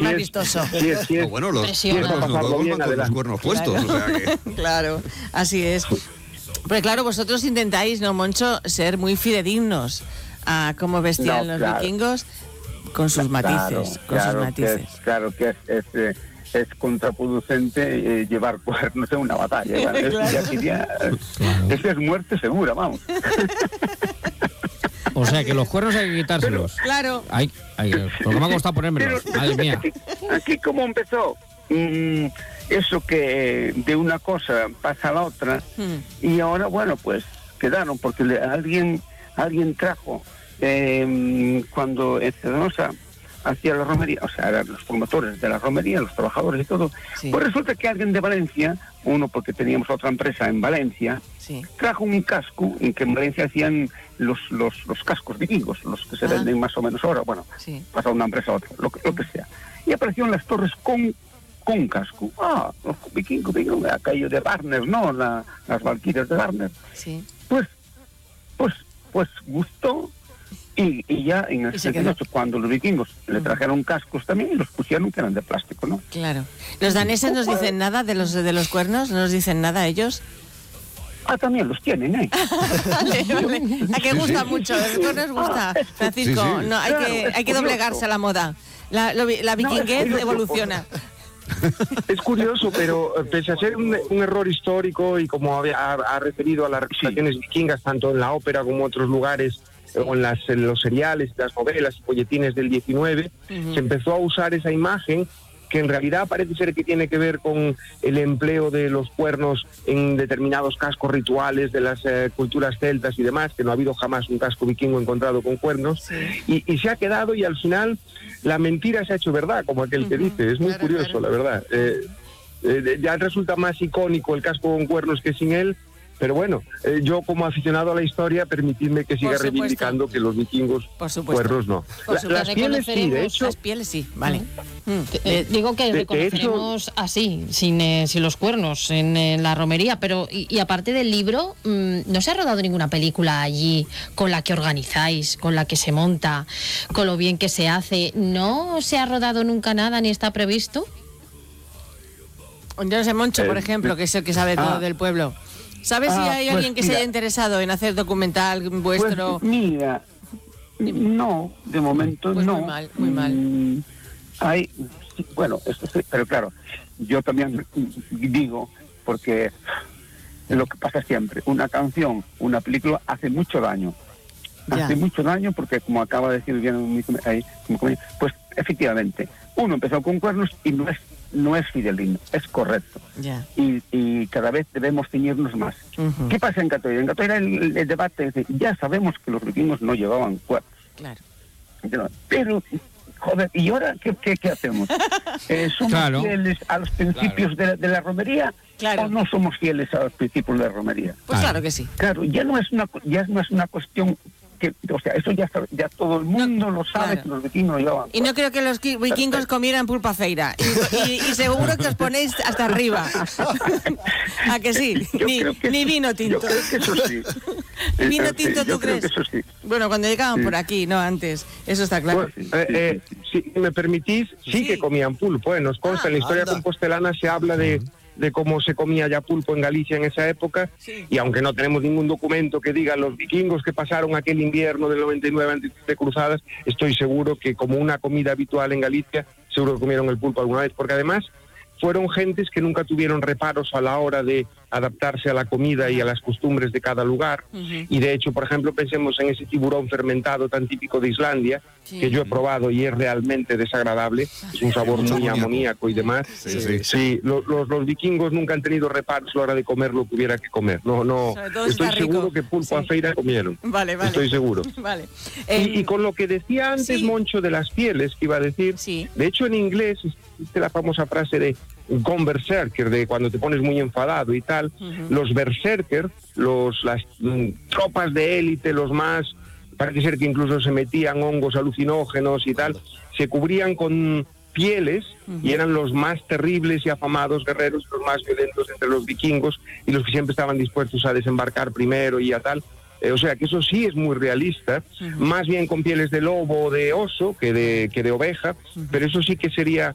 más vistoso. Bueno, los con los cuernos puestos. Claro. O sea que... Claro, así es. Pero claro, vosotros intentáis, ¿no, Moncho, ser muy fidedignos a cómo vestían los vikingos con sus matices. Claro que es contraproducente llevar cuernos en una batalla. Esa es muerte segura, vamos. O sea, que los cuernos hay que quitárselos. Claro. Porque me ha costado ponérmelos. Madre mía. Aquí como empezó eso que de una cosa pasa a la otra y ahora, bueno, pues quedaron porque alguien trajo cuando Cedenosa hacía la romería, o sea, eran los promotores de la romería, los trabajadores y todo, pues resulta que alguien de Valencia, uno porque teníamos otra empresa en Valencia, trajo un casco en que en Valencia hacían los cascos vikingos, los que se venden más o menos ahora, bueno, pasa de una empresa a otra, lo que sea. Y aparecieron las torres con casco. Los vikingos, aquello de Barnes, ¿no? Las valquirias de Barnes. Sí. Pues gustó. Y ya en el 78, cuando los vikingos le trajeron cascos también y los pusieron que eran de plástico, ¿no? Claro. ¿Los daneses nos dicen nada de los cuernos? ¿No nos dicen nada ellos? También los tienen, Vale. A que gusta mucho, los cuernos gusta, Francisco. Sí. No, hay que doblegarse a la moda. La vikinguez evoluciona. Es curioso, pero pese a ser un error histórico y como ha referido a las representaciones vikingas, tanto en la ópera como en otros lugares, o en los seriales, las novelas y folletines del 19, se empezó a usar esa imagen que en realidad parece ser que tiene que ver con el empleo de los cuernos en determinados cascos rituales de las culturas celtas y demás, que no ha habido jamás un casco vikingo encontrado con cuernos, y se ha quedado, y al final la mentira se ha hecho verdad, como aquel que dice. Es muy curioso, la verdad. Ya resulta más icónico el casco con cuernos que sin él. Pero bueno, yo como aficionado a la historia, permitidme que siga reivindicando que los vikingos cuernos no. Las pieles sí, de hecho. Las pieles sí, vale. Digo que reconoceremos así, sin los cuernos, en la romería, pero y aparte del libro, ¿no se ha rodado ninguna película allí con la que organizáis, con la que se monta, con lo bien que se hace? ¿No se ha rodado nunca nada ni está previsto? Yo no sé, Moncho, por ejemplo, que es el que sabe todo del pueblo. ¿Sabes si hay alguien que se haya interesado en hacer documental vuestro? Pues mira, no, de momento pues no. Muy mal. Hay, bueno, esto sí, pero claro, yo también digo, porque lo que pasa siempre, una canción, una película hace mucho daño. Hace mucho daño porque, como acaba de decir bien ahí, pues efectivamente, uno empezó con cuernos y no es fidedigno, es correcto. Y cada vez debemos ceñirnos más. ¿Qué pasa en Catoira? En Catoira el debate es ya sabemos que los vikingos no llevaban cuernos. Claro. Pero, joder, ¿y ahora qué hacemos? ¿Somos fieles a los principios de la romería o no somos fieles a los principios de la romería? Pues claro que sí. Claro, ya no es una cuestión que, o sea, eso ya todo el mundo lo sabe, que los vikingos no llevaban. Y no creo que los vikingos comieran pulpa feira. Y seguro que os ponéis hasta arriba. ¿A que sí? Ni vino tinto. Yo creo que eso sí. ¿Vino tinto tú crees? Eso sí. Bueno, cuando llegaban por aquí, no antes. Eso está claro. Pues, si me permitís, sí que comían pulpo. Nos consta, en la historia compostelana se habla de cómo se comía ya pulpo en Galicia en esa época, y aunque no tenemos ningún documento que diga los vikingos que pasaron aquel invierno del 99 antes de cruzadas, estoy seguro que como una comida habitual en Galicia, seguro que comieron el pulpo alguna vez, porque además fueron gentes que nunca tuvieron reparos a la hora de adaptarse a la comida y a las costumbres de cada lugar, y de hecho, por ejemplo, pensemos en ese tiburón fermentado tan típico de Islandia, que yo he probado y es realmente desagradable, es un sabor muy amoníaco y demás. Los vikingos nunca han tenido reparos a la hora de comer lo que hubiera que comer. No, estoy seguro que pulpo a feira comieron. Vale. Estoy seguro. Vale. Y con lo que decía antes Moncho de las pieles, que iba a decir, de hecho en inglés existe la famosa frase de gone berserker, de cuando te pones muy enfadado y tal. Los berserker, las tropas de élite, los más, parece ser que incluso se metían hongos alucinógenos y tal, se cubrían con pieles y eran los más terribles y afamados guerreros, los más violentos entre los vikingos y los que siempre estaban dispuestos a desembarcar primero y a tal. O sea que eso sí es muy realista, más bien con pieles de lobo o de oso que de oveja, pero eso sí que sería